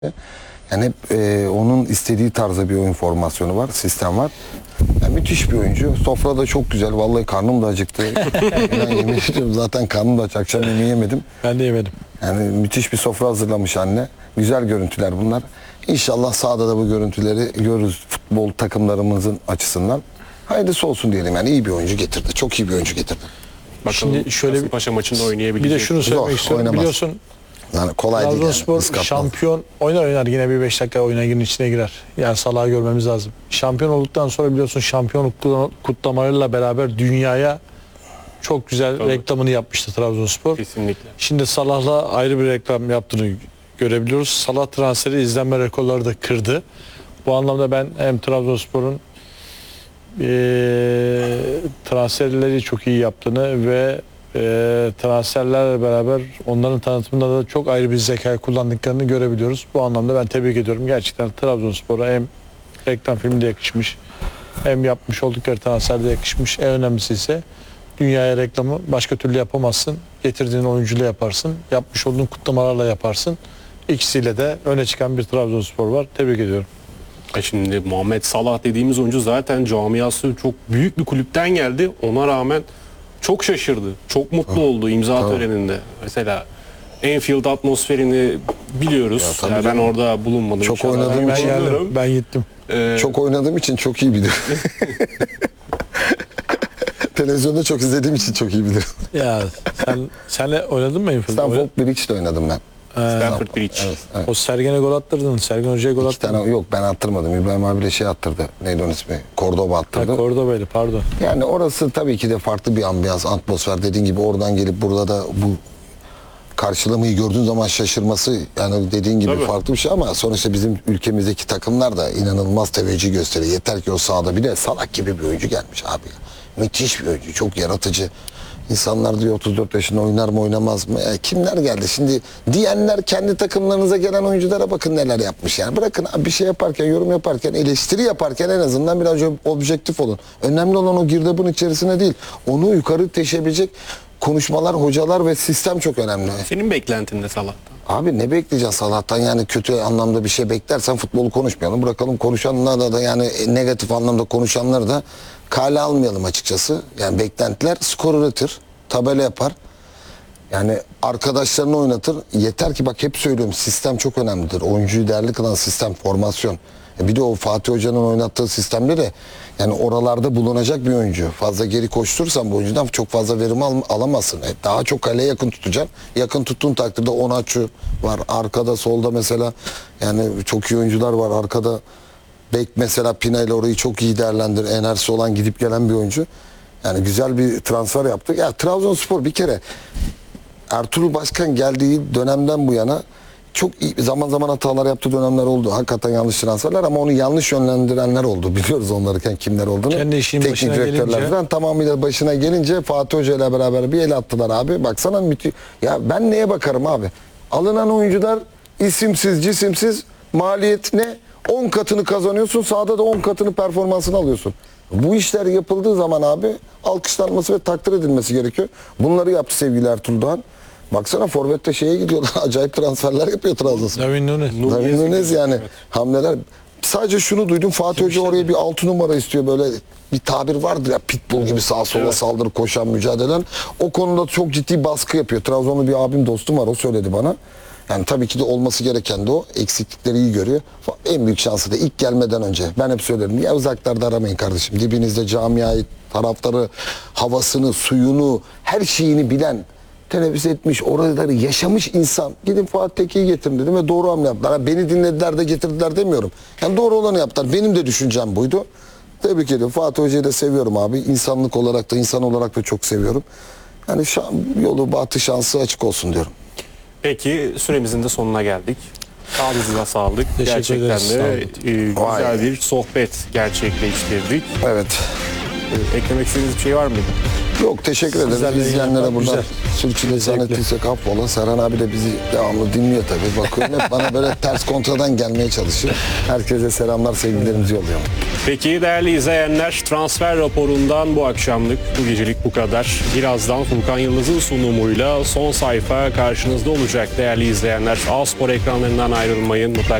Yani hep onun istediği tarzda bir oyun formasyonu var, sistem var. Yani müthiş bir oyuncu. Sofra da çok güzel. Vallahi karnım da acıktı. Ben yemin ediyorum zaten karnım da acıktı. Akşam yemeği yemedim. Ben de yemedim. Yani müthiş bir sofra hazırlamış anne. Güzel görüntüler bunlar. İnşallah sahada da bu görüntüleri görürüz futbol takımlarımızın açısından. Hayırlısı olsun diyelim, yani iyi bir oyuncu getirdi. Çok iyi bir oyuncu getirdi. Bakalım Şimdi şöyle Kasımpaşa maçında oynayabilecek. Bir de şunu söylemek Zor, istiyorum. oynamaz. Biliyorsun Yani kolay değil yani. Trabzonspor Iskapmaz. şampiyon oynar yine bir 5 dakika oyuna içine girer. Yani Salah'ı görmemiz lazım. Şampiyon olduktan sonra biliyorsun şampiyonluk kutlamalarıyla beraber dünyaya çok güzel reklamını yapmıştı Trabzonspor. Kesinlikle. Şimdi Salah'la ayrı bir reklam yaptığını görebiliyoruz. Salah transferi izlenme rekorları da kırdı. Bu anlamda ben hem Trabzonspor'un transferleri çok iyi yaptığını ve transferlerle beraber onların tanıtımında da çok ayrı bir zeka kullandıklarını görebiliyoruz. Bu anlamda ben tebrik ediyorum. Gerçekten Trabzonspor'a hem reklam filmde yakışmış, hem yapmış oldukları transferde yakışmış. En önemlisi ise dünyaya reklamı başka türlü yapamazsın. Getirdiğin oyuncuyla yaparsın. Yapmış olduğun kutlamalarla yaparsın. İkisiyle de öne çıkan bir Trabzonspor var. Tebrik ediyorum. Şimdi Muhammed Salah dediğimiz oyuncu zaten camiası çok büyük bir kulüpten geldi. Ona rağmen çok şaşırdı. Çok mutlu oldu imza töreninde. Mesela Anfield atmosferini biliyoruz. Ya, yani ben orada bulunmadım. Çok İnşallah oynadığım Ben için geldim, ben gittim. çok oynadığım için çok iyi biliyorum. Televizyonda çok izlediğim için çok iyi biliyorum. Ya senle oynadın mı Anfield'da? Stanford Bridge'de oynadım ben. Stanford Bridge. Evet. O Sergen'e gol attırdın. Sergen Hoca'ya gol İki attırdın. tane yok, ben attırmadım. İbrahim abiyle şey attırdı. Neydi onun ismi? Cordoba attırdı. Cordoba'ydı pardon. Yani orası tabii ki de farklı bir ambiyans, atmosfer. Dediğin gibi oradan gelip burada da bu karşılamayı gördüğün zaman şaşırması, yani dediğin gibi Tabii. farklı bir şey, ama sonuçta bizim ülkemizdeki takımlar da inanılmaz teveccüh gösteriyor. Yeter ki o sahada bir de Salak gibi bir oyuncu gelmiş abi. Müthiş bir oyuncu, çok yaratıcı. İnsanlar diyor 34 yaşında oynar mı oynamaz mı? Kimler geldi? Şimdi diyenler, kendi takımlarınıza gelen oyunculara bakın neler yapmış yani. Bırakın abi, bir şey yaparken, yorum yaparken, eleştiri yaparken en azından biraz objektif olun. Önemli olan o girdabın içerisine değil, onu yukarı taşıyabilecek konuşmalar, hocalar ve sistem çok önemli. Senin beklentin de Salah'tan. Abi ne bekleyeceksin Salah'tan? Yani kötü anlamda bir şey beklersen futbolu konuşmayalım. Bırakalım konuşanlar da yani negatif anlamda konuşanları da kale almayalım açıkçası. Yani beklentiler, skor üretir, tabela yapar. Yani arkadaşlarını oynatır. Yeter ki, bak hep söylüyorum, sistem çok önemlidir. Oyuncuyu değerli kılan sistem, formasyon. Bir de o Fatih Hoca'nın oynattığı sistemde de yani oralarda bulunacak bir oyuncu. Fazla geri koşturursan bu oyuncudan çok fazla verim alamazsın. Daha çok kaleye yakın tutacaksın. Yakın tuttuğun takdirde Onaçu var. Arkada solda mesela yani çok iyi oyuncular var. Arkada bek mesela Pina ile orayı çok iyi değerlendir. Enerjisi olan, gidip gelen bir oyuncu. Yani güzel bir transfer yaptık. Ya Trabzonspor bir kere Ertuğrul Başkan geldiği dönemden bu yana çok iyi, zaman zaman hatalar yaptığı dönemler oldu. Hakikaten yanlış transferler, ama onu yanlış yönlendirenler oldu. Biliyoruz onları, kimler olduğunu. Kendi işinin başına gelince. falan tamamıyla başına gelince Fatih Hoca ile beraber bir el attılar abi. Baksana ya ben neye bakarım abi? Alınan oyuncular isimsiz, cisimsiz, maliyet ne? 10 katını kazanıyorsun, sahada da 10 katını performansını alıyorsun. Bu işler yapıldığı zaman abi alkışlanması ve takdir edilmesi gerekiyor. Bunları yaptı sevgili Ertuğrul Doğan. Baksana forvette şeye gidiyorlar. Acayip transferler yapıyor Trabzonspor. David Nunes. David Nunes yani. Evet. Hamleler. Sadece şunu duydum. Fatih Hoca oraya bir 6 numara istiyor. Böyle bir tabir vardır ya, pitbull gibi sağa sola saldırı, koşan, mücadelen. O konuda çok ciddi baskı yapıyor. Trabzonlu bir abim, dostum var. O söyledi bana. Yani tabii ki de olması gereken de o. Eksiklikleri iyi görüyor. En büyük şansı da ilk gelmeden önce. Ben hep söylerim. Ya uzaklarda aramayın kardeşim. Dibinizde camiayı, taraftarı, havasını, suyunu, her şeyini bilen, teneffüs etmiş, oraları yaşamış insan. Gidin Fatih Teke'yi getirin dedim ve doğru hamle yaptılar. Beni dinlediler de getirdiler demiyorum. Yani doğru olanı yaptılar. Benim de düşüncem buydu. Tebrik ediyorum. Fatih Hoca'yı da seviyorum abi. İnsanlık olarak da, insan olarak da çok seviyorum. Yani yolu, bahtı, şansı açık olsun diyorum. Peki süremizin de sonuna geldik. Sağlığınıza sağlık. Teşekkür Gerçekten ederiz. de güzel bir sohbet gerçekleştirdik. Evet. Eklemek istediğiniz bir şey var mıydı? Yok, teşekkür ederim. Sizlerle İzleyenlere ilgilenmek buradan güzel. sürçülisan Zevkli. ettiysek affola. Serhan abi de bizi devamlı dinliyor tabii. Bakıyorum hep bana böyle ters kontradan gelmeye çalışıyor. Herkese selamlar, sevgilerimizi yolluyorum. Peki değerli izleyenler, transfer raporundan bu akşamlık, bu gecelik bu kadar. Birazdan Furkan Yıldız'ın sunumuyla son sayfa karşınızda olacak değerli izleyenler. A-Spor ekranlarından ayrılmayın. Mutlaka